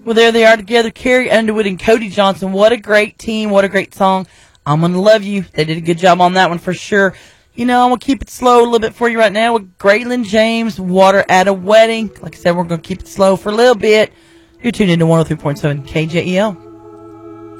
Well, there they are together, Carrie Underwood and Cody Johnson. What a great team. What a great song. I'm Gonna Love You. They did a good job on that one for sure. I'm going to keep it slow a little bit for you right now with Graylin James, Water at a Wedding. Like I said, we're going to keep it slow for a little bit. You're tuned into 103.7 KJEL.